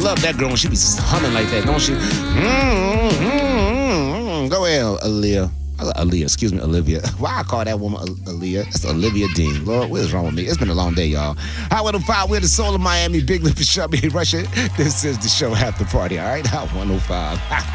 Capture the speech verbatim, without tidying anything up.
love that girl when she be humming like that, don't she? Mm-hmm. Go ahead, Aaliyah. Aaliyah, excuse me, Olivia. Why I call that woman Aaliyah? It's Olivia Dean. Lord, what is wrong with me? It's been a long day, y'all. Hot one oh five, we're the soul of Miami. Big Lip and Chubby Russia. This is the show After Party, all right? Hot one oh five.